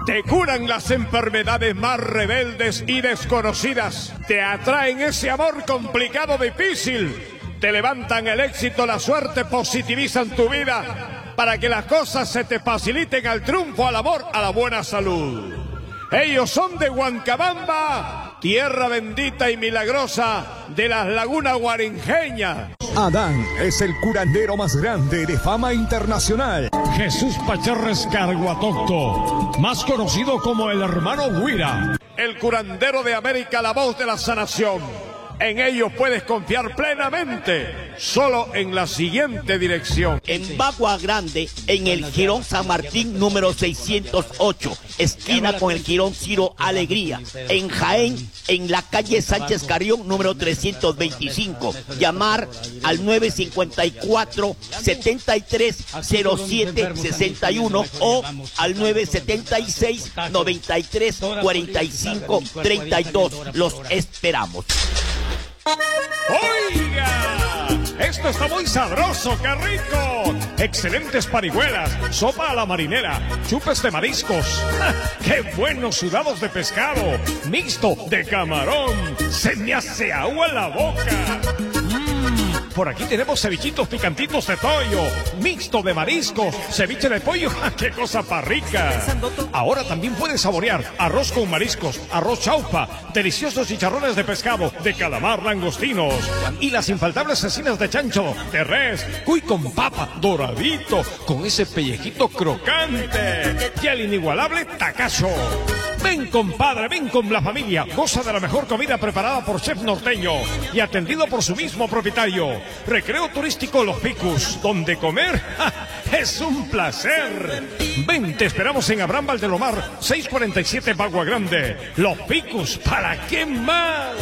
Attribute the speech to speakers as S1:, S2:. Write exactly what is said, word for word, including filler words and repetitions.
S1: Te curan las enfermedades más rebeldes y desconocidas. Te atraen ese amor complicado, difícil. Te levantan el éxito, la suerte, positivizan tu vida para que las cosas se te faciliten al triunfo, al amor, a la buena salud. Ellos son de Huancabamba, tierra bendita y milagrosa de las lagunas guarinjeñas.
S2: Adán es el curandero más grande de fama internacional.
S3: Jesús Pacherres Carguatocto, más conocido como el hermano Guira.
S1: El curandero de América, la voz de la sanación. En ellos puedes confiar plenamente, solo en la siguiente dirección.
S4: En Bagua Grande, en el Jirón San Martín número seiscientos ocho, esquina con el Jirón Ciro Alegría. En Jaén, en la calle Sánchez Carrión número trescientos veinticinco. Llamar al nueve cinco cuatro, setenta y tres, cero siete sesenta y uno o al nueve setenta y seis, noventa y tres, cuarenta y cinco, treinta y dos. Los esperamos.
S3: ¡Oiga! Esto está muy sabroso, qué rico. Excelentes parihuelas, sopa a la marinera, chupes de mariscos. ¡Ja! ¡Qué buenos sudados de pescado! Mixto de camarón. Se me hace agua en la boca. Mm, por aquí tenemos cevichitos picantitos de pollo, mixto de mariscos, ceviche de pollo. ¡Ja! ¡Qué cosa para rica! Ahora también puedes saborear arroz con mariscos, arroz chaufa, deliciosos chicharrones de pescado, de calamar, langostinos y las infaltables cecinas de chancho, de res, cuy con papa, doradito, con ese pellejito crocante y el inigualable tacacho. Ven, compadre, ven con la familia, goza de la mejor comida preparada por chef norteño y atendido por su mismo propietario. Recreo turístico Los Picus, donde comer ¡ja! Es un placer. Ven, te esperamos en Abraham Valdelomar, seiscientos cuarenta y siete Bagua Grande. Los Picus, ¿para qué más?